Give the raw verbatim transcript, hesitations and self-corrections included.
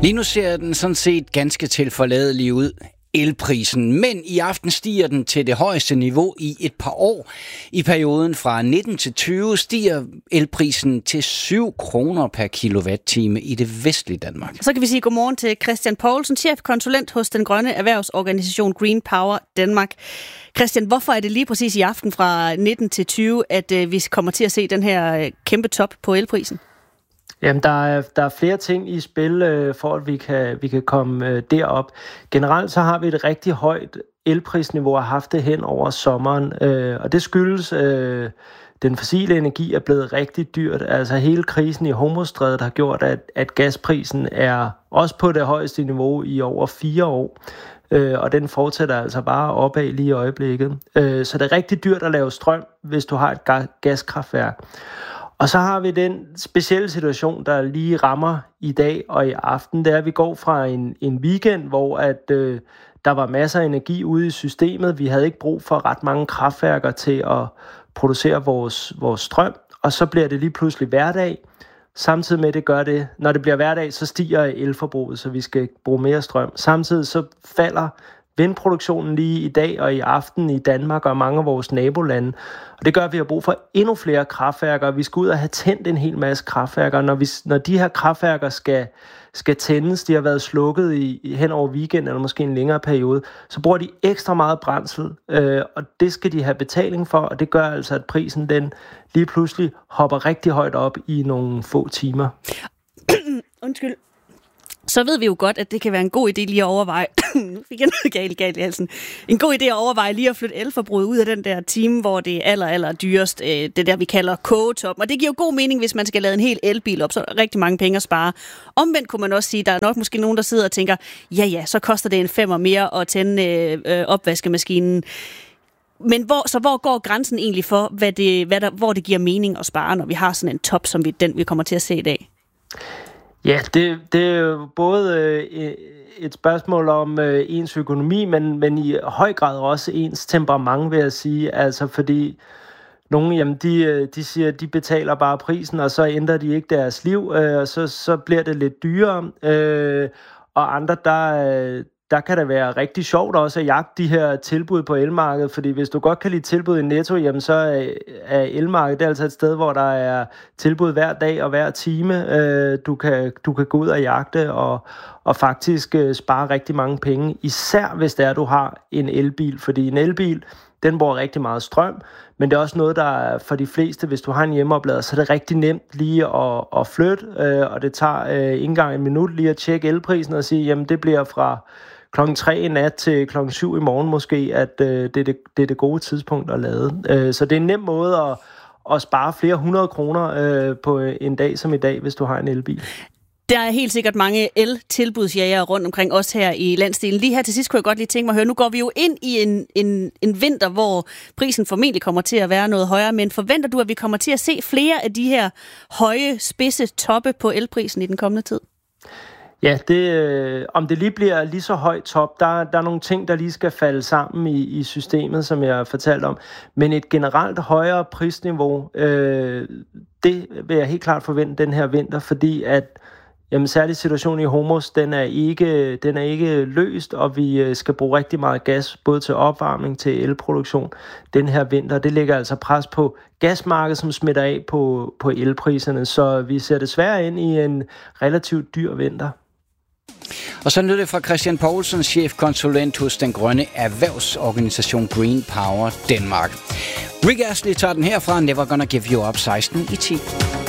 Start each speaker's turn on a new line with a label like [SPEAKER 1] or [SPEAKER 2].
[SPEAKER 1] Lige nu ser den sådan set ganske tilforladelig ud, elprisen, men i aften stiger den til det højeste niveau i et par år. I perioden fra nitten til tyve stiger elprisen til syv kroner per kilowatt-time i det vestlige Danmark.
[SPEAKER 2] Så kan vi sige godmorgen til Christian Poulsen, chefkonsulent hos den grønne erhvervsorganisation Green Power Danmark. Christian, hvorfor er det lige præcis i aften fra nitten til tyve, at øh, vi kommer til at se den her øh, kæmpe top på elprisen?
[SPEAKER 3] Jamen, der er, der er flere ting i spil, øh, for at vi kan, vi kan komme øh, derop. Generelt så har vi et rigtig højt elprisniveau og har haft det hen over sommeren, øh, og det skyldes, øh, den fossile energi er blevet rigtig dyrt. Altså hele krisen i Hormuzstrædet har gjort, at, at gasprisen er også på det højeste niveau i over fire år. Øh, og den fortsætter altså bare opad lige i øjeblikket. Øh, så det er rigtig dyrt at lave strøm, hvis du har et ga- gaskraftværk. Og så har vi den specielle situation, der lige rammer i dag og i aften. Det er, at vi går fra en, en weekend, hvor at, øh, der var masser af energi ude i systemet. Vi havde ikke brug for ret mange kraftværker til at producere vores, vores strøm. Og så bliver det lige pludselig hverdag. Samtidig med det gør det, når det bliver hverdag, så stiger elforbruget, så vi skal bruge mere strøm. Samtidig så falder vindproduktionen lige i dag og i aften i Danmark og mange af vores nabolande. Og det gør, at vi har brug for endnu flere kraftværker. Vi skal ud og have tændt en hel masse kraftværker. Når, vi, når de her kraftværker skal, skal tændes, de har været slukket i, i, hen over weekend eller måske en længere periode, så bruger de ekstra meget brændsel, øh, og det skal de have betaling for, og det gør altså, at prisen den lige pludselig hopper rigtig højt op i nogle få timer.
[SPEAKER 2] Undskyld. Så ved vi jo godt, at det kan være en god idé lige at overveje, nu fik jeg noget galt, galt i halsen, en god idé at overveje lige at flytte elforbruget ud af den der time, hvor det er aller, aller dyrest, det der vi kalder kogetop. Og det giver jo god mening, hvis man skal lade en hel elbil op, så er der rigtig mange penge at spare. Omvendt kunne man også sige, at der er nok måske nogen, der sidder og tænker, ja ja, så koster det en femmer mere at tænde øh, opvaskemaskinen. Men hvor, så hvor går grænsen egentlig for, hvad det, hvad der, hvor det giver mening at spare, når vi har sådan en top, som vi, den vi kommer til at se i dag?
[SPEAKER 3] Ja, det, det er jo både øh, et spørgsmål om øh, ens økonomi, men, men i høj grad også ens temperament, vil jeg sige. Altså fordi nogle, jamen, de, de siger, at de betaler bare prisen, og så ændrer de ikke deres liv, øh, og så, så bliver det lidt dyrere. Øh, og andre, der... Der kan det være rigtig sjovt også at jagte de her tilbud på elmarkedet, fordi hvis du godt kan lide tilbud i Netto, jamen så er elmarkedet det er altså et sted, hvor der er tilbud hver dag og hver time. Du kan, du kan gå ud og jagte og, og faktisk spare rigtig mange penge, især hvis det er, du har en elbil, fordi en elbil, den bruger rigtig meget strøm, men det er også noget, der er for de fleste, hvis du har en hjemmeoplader, så er det rigtig nemt lige at, at flytte, og det tager ikke engang en minut lige at tjekke elprisen og sige, jamen det bliver fra klokken tre i nat til klokken syv i morgen måske, at øh, det, er det, det er det gode tidspunkt at lade. Øh, så det er en nem måde at, at spare flere hundrede kroner øh, på en dag som i dag, hvis du har en elbil.
[SPEAKER 2] Der er helt sikkert mange el-tilbudsjægere rundt omkring os her i landsdelen. Lige her til sidst kunne jeg godt lige tænke mig at høre, nu går vi jo ind i en, en, en vinter, hvor prisen formentlig kommer til at være noget højere, men forventer du, at vi kommer til at se flere af de her høje, spidse toppe på elprisen i den kommende tid?
[SPEAKER 3] Ja, det, øh, om det lige bliver lige så højt top, der, der er nogle ting, der lige skal falde sammen i, i systemet, som jeg fortalte om. Men et generelt højere prisniveau, øh, det vil jeg helt klart forvente den her vinter, fordi at jamen, særlig situationen i Hormuz, den er ikke, den er ikke løst, og vi skal bruge rigtig meget gas, både til opvarmning, til elproduktion den her vinter. Det lægger altså pres på gasmarkedet, som smitter af på, på elpriserne, så vi ser desværre ind i en relativt dyr vinter.
[SPEAKER 1] Og så lød det fra Christian Poulsen, chefkonsulent hos den grønne erhvervsorganisation Green Power Danmark. Rick Astley tager den herfra, Never Gonna Give You Up, seksten i ti.